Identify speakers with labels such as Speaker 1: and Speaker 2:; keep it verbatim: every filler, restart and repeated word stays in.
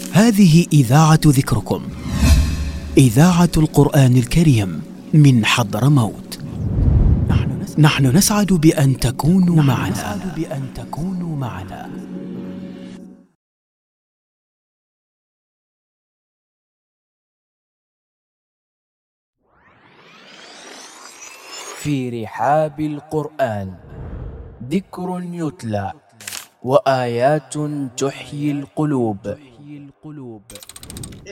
Speaker 1: هذه إذاعة ذكركم، إذاعة القرآن الكريم من حضرموت. نحن نسعد بأن تكونوا معنا. بأن تكونوا معنا.
Speaker 2: في رحاب القرآن ذكر يتلى وآيات تحيي القلوب.